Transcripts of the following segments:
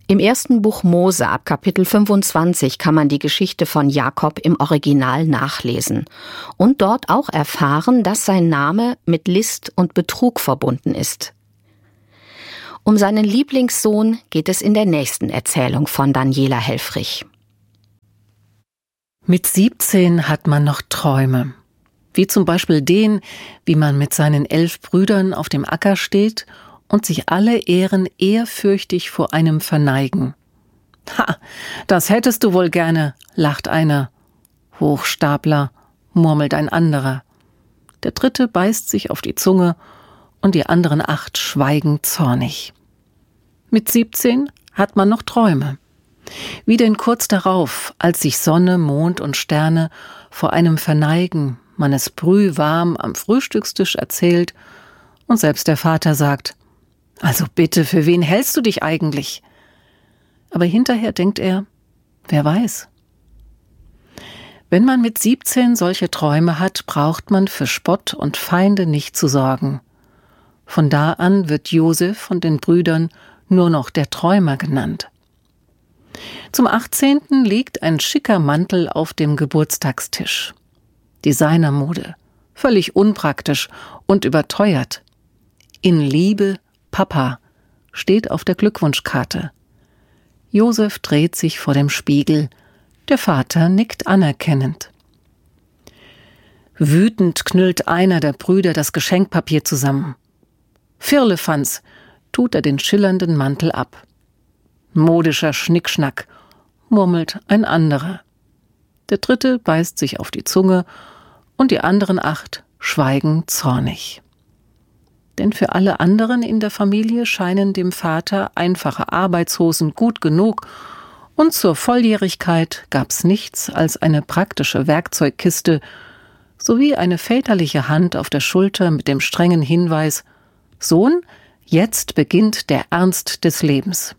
Im ersten Buch Mose ab Kapitel 25 kann man die Geschichte von Jakob im Original nachlesen und dort auch erfahren, dass sein Name mit List und Betrug verbunden ist. Um seinen Lieblingssohn geht es in der nächsten Erzählung von Daniela Helfrich. Mit 17 hat man noch Träume, wie zum Beispiel den, wie man mit seinen 11 Brüdern auf dem Acker steht und sich alle Ehren ehrfürchtig vor einem verneigen. »Ha, das hättest du wohl gerne«, lacht einer. »Hochstapler«, murmelt ein anderer. Der dritte beißt sich auf die Zunge und die anderen 8 schweigen zornig. Mit 17 hat man noch Träume. Wie denn kurz darauf, als sich Sonne, Mond und Sterne vor einem verneigen, man es brühwarm am Frühstückstisch erzählt und selbst der Vater sagt: »Also bitte, für wen hältst du dich eigentlich?« Aber hinterher denkt er: »Wer weiß?« Wenn man mit 17 solche Träume hat, braucht man für Spott und Feinde nicht zu sorgen. Von da an wird Josef von den Brüdern nur noch der Träumer genannt. Zum 18. liegt ein schicker Mantel auf dem Geburtstagstisch. Designermode, völlig unpraktisch und überteuert. In Liebe, Papa, steht auf der Glückwunschkarte. Josef dreht sich vor dem Spiegel, der Vater nickt anerkennend. Wütend knüllt einer der Brüder das Geschenkpapier zusammen. Firlefanz, tut er den schillernden Mantel ab. Modischer Schnickschnack, murmelt ein anderer. Der dritte beißt sich auf die Zunge und die anderen 8 schweigen zornig. Denn für alle anderen in der Familie scheinen dem Vater einfache Arbeitshosen gut genug und zur Volljährigkeit gab's nichts als eine praktische Werkzeugkiste sowie eine väterliche Hand auf der Schulter mit dem strengen Hinweis: »Sohn, jetzt beginnt der Ernst des Lebens.«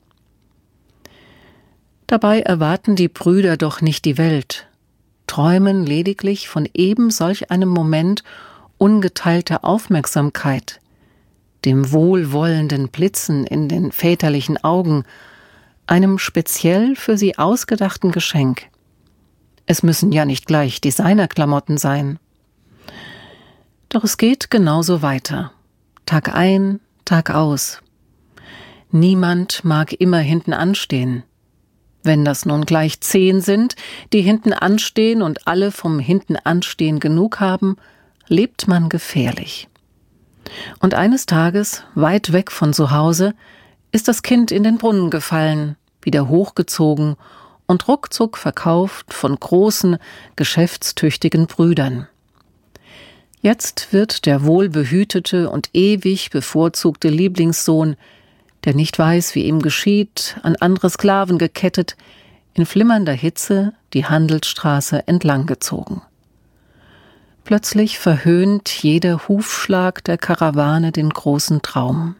Dabei erwarten die Brüder doch nicht die Welt, träumen lediglich von eben solch einem Moment ungeteilter Aufmerksamkeit, dem wohlwollenden Blitzen in den väterlichen Augen, einem speziell für sie ausgedachten Geschenk. Es müssen ja nicht gleich Designerklamotten sein. Doch es geht genauso weiter. Tag ein, Tag aus. Niemand mag immer hinten anstehen. Wenn das nun gleich 10 sind, die hinten anstehen und alle vom hinten anstehen genug haben, lebt man gefährlich. Und eines Tages, weit weg von zu Hause, ist das Kind in den Brunnen gefallen, wieder hochgezogen und ruckzuck verkauft von großen, geschäftstüchtigen Brüdern. Jetzt wird der wohlbehütete und ewig bevorzugte Lieblingssohn, der nicht weiß, wie ihm geschieht, an andere Sklaven gekettet, in flimmernder Hitze die Handelsstraße entlang gezogen. Plötzlich verhöhnt jeder Hufschlag der Karawane den großen Traum.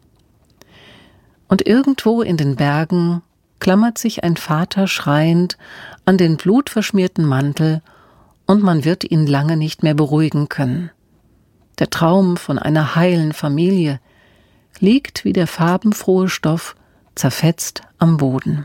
Und irgendwo in den Bergen klammert sich ein Vater schreiend an den blutverschmierten Mantel und man wird ihn lange nicht mehr beruhigen können. Der Traum von einer heilen Familie liegt wie der farbenfrohe Stoff zerfetzt am Boden.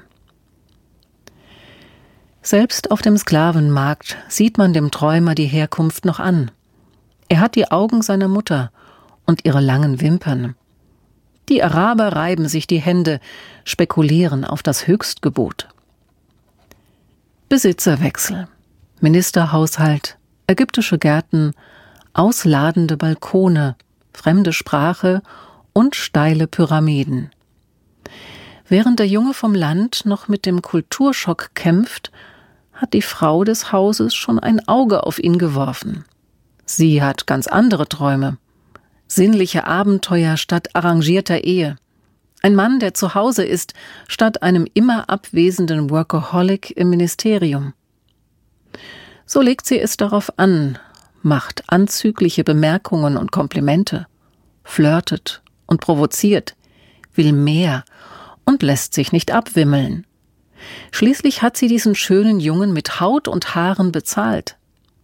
Selbst auf dem Sklavenmarkt sieht man dem Träumer die Herkunft noch an. Er hat die Augen seiner Mutter und ihre langen Wimpern. Die Araber reiben sich die Hände, spekulieren auf das Höchstgebot. Besitzerwechsel, Ministerhaushalt, ägyptische Gärten, ausladende Balkone, fremde Sprache und steile Pyramiden. Während der Junge vom Land noch mit dem Kulturschock kämpft, hat die Frau des Hauses schon ein Auge auf ihn geworfen. Sie hat ganz andere Träume. Sinnliche Abenteuer statt arrangierter Ehe. Ein Mann, der zu Hause ist, statt einem immer abwesenden Workaholic im Ministerium. So legt sie es darauf an, macht anzügliche Bemerkungen und Komplimente, flirtet und provoziert, will mehr und lässt sich nicht abwimmeln. Schließlich hat sie diesen schönen Jungen mit Haut und Haaren bezahlt.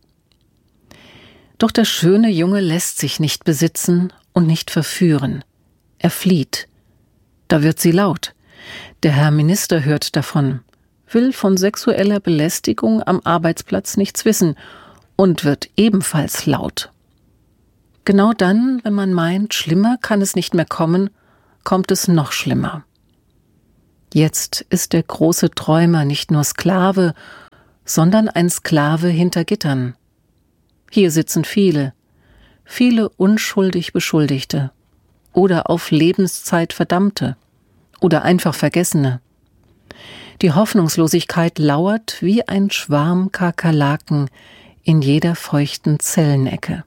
Doch der schöne Junge lässt sich nicht besitzen und nicht verführen. Er flieht. Da wird sie laut. Der Herr Minister hört davon, will von sexueller Belästigung am Arbeitsplatz nichts wissen und wird ebenfalls laut. Genau dann, wenn man meint, schlimmer kann es nicht mehr kommen, kommt es noch schlimmer. Jetzt ist der große Träumer nicht nur Sklave, sondern ein Sklave hinter Gittern. Hier sitzen viele unschuldig Beschuldigte oder auf Lebenszeit Verdammte oder einfach Vergessene. Die Hoffnungslosigkeit lauert wie ein Schwarm Kakerlaken in jeder feuchten Zellenecke.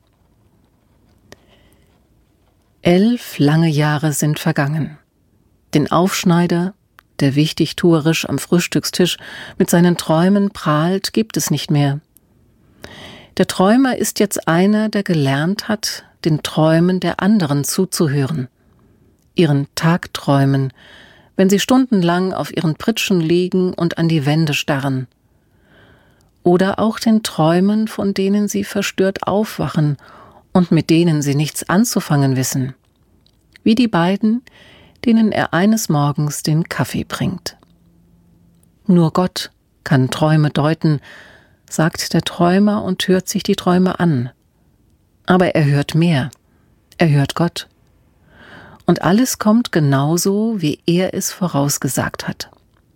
11 lange Jahre sind vergangen. Den Aufschneider, der wichtigtuerisch am Frühstückstisch mit seinen Träumen prahlt, gibt es nicht mehr. Der Träumer ist jetzt einer, der gelernt hat, den Träumen der anderen zuzuhören, ihren Tagträumen, wenn sie stundenlang auf ihren Pritschen liegen und an die Wände starren. Oder auch den Träumen, von denen sie verstört aufwachen und mit denen sie nichts anzufangen wissen. Wie die beiden, denen er eines Morgens den Kaffee bringt. Nur Gott kann Träume deuten, sagt der Träumer und hört sich die Träume an. Aber er hört mehr. Er hört Gott. Und alles kommt genauso, wie er es vorausgesagt hat.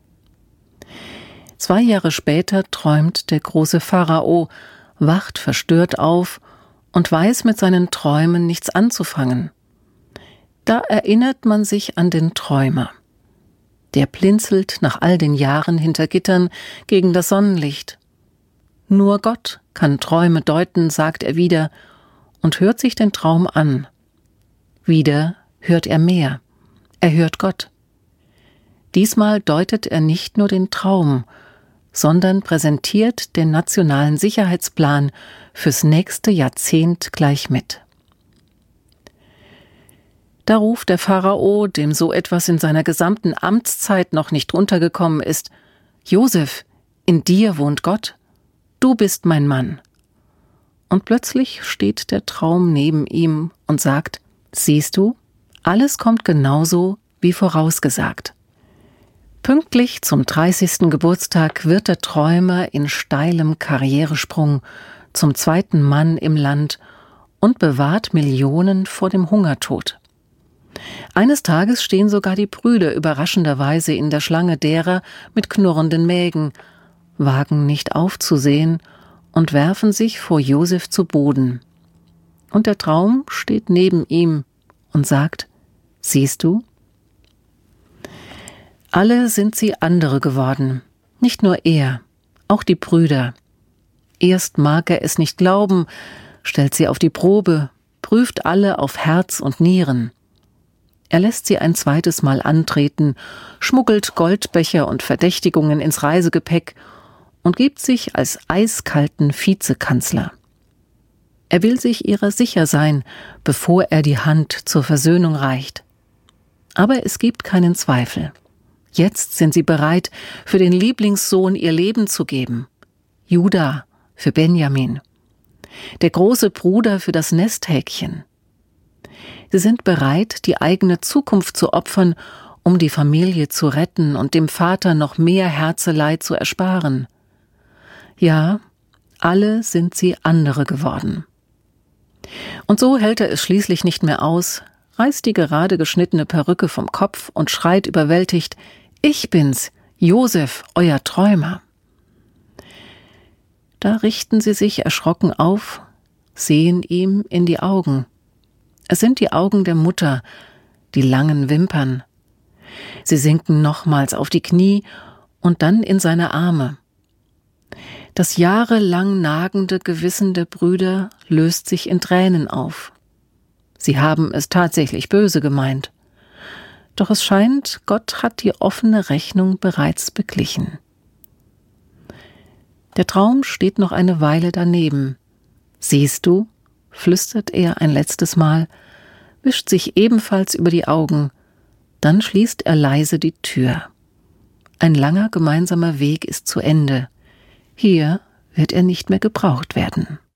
2 Jahre später träumt der große Pharao, wacht verstört auf und weiß mit seinen Träumen nichts anzufangen. Da erinnert man sich an den Träumer. Der blinzelt nach all den Jahren hinter Gittern gegen das Sonnenlicht. Nur Gott kann Träume deuten, sagt er wieder und hört sich den Traum an. Wieder hört er mehr. Er hört Gott. Diesmal deutet er nicht nur den Traum, sondern präsentiert den nationalen Sicherheitsplan fürs nächste Jahrzehnt gleich mit. Da ruft der Pharao, dem so etwas in seiner gesamten Amtszeit noch nicht untergekommen ist: Josef, in dir wohnt Gott, du bist mein Mann. Und plötzlich steht der Traum neben ihm und sagt: Siehst du, alles kommt genauso wie vorausgesagt. Pünktlich zum 30. Geburtstag wird der Träumer in steilem Karrieresprung zum 2. Mann im Land und bewahrt Millionen vor dem Hungertod. Eines Tages stehen sogar die Brüder überraschenderweise in der Schlange derer mit knurrenden Mägen, wagen nicht aufzusehen und werfen sich vor Josef zu Boden. Und der Traum steht neben ihm und sagt: Siehst du? Alle sind sie andere geworden, nicht nur er, auch die Brüder. Erst mag er es nicht glauben, stellt sie auf die Probe, prüft alle auf Herz und Nieren. Er lässt sie ein zweites Mal antreten, schmuggelt Goldbecher und Verdächtigungen ins Reisegepäck und gibt sich als eiskalten Vizekanzler. Er will sich ihrer sicher sein, bevor er die Hand zur Versöhnung reicht. Aber es gibt keinen Zweifel. Jetzt sind sie bereit, für den Lieblingssohn ihr Leben zu geben. Juda für Benjamin. Der große Bruder für das Nesthäkchen. Sie sind bereit, die eigene Zukunft zu opfern, um die Familie zu retten und dem Vater noch mehr Herzeleid zu ersparen. Ja, alle sind sie andere geworden. Und so hält er es schließlich nicht mehr aus, reißt die gerade geschnittene Perücke vom Kopf und schreit überwältigt: Ich bin's, Josef, euer Träumer. Da richten sie sich erschrocken auf, sehen ihm in die Augen. Es sind die Augen der Mutter, die langen Wimpern. Sie sinken nochmals auf die Knie und dann in seine Arme. Das jahrelang nagende Gewissen der Brüder löst sich in Tränen auf. Sie haben es tatsächlich böse gemeint. Doch es scheint, Gott hat die offene Rechnung bereits beglichen. Der Traum steht noch eine Weile daneben. Siehst du, flüstert er ein letztes Mal, wischt sich ebenfalls über die Augen, dann schließt er leise die Tür. Ein langer gemeinsamer Weg ist zu Ende. Hier wird er nicht mehr gebraucht werden.